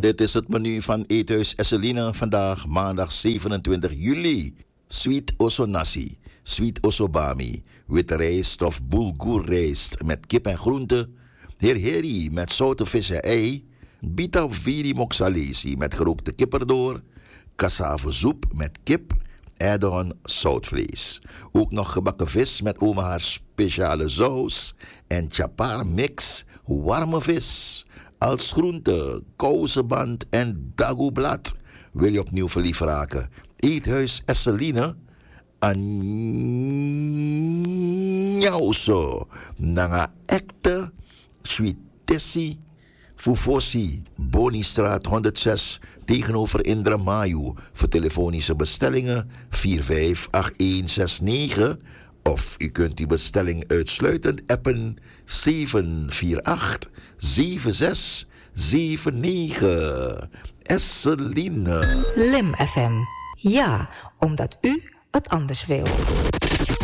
Dit is het menu van Eethuis Esseline vandaag, maandag 27 juli. Sweet osso nasi, sweet osso bami, witte rijst of bulgurrijst met kip en groenten. Herheri met zoute vis en ei. Bita viri moxalesi met gerookte kipperdoor. Cassavesoep met kip. Add-on zoutvlees. Ook nog gebakken vis met oma haar speciale saus. En chapar mix, warme vis. Als groente, kousenband en dagoeblad. Wil je opnieuw verliefd raken? Eethuis Esseline. Anjauso. Nanga ekte. Sweetessi. Fufosi. Bonistraat 106. Tegenover Indra Mayu. Voor telefonische bestellingen 458169. Of u kunt die bestelling uitsluitend appen 748-7679. Esseline. Lim FM. Ja, omdat u het anders wil.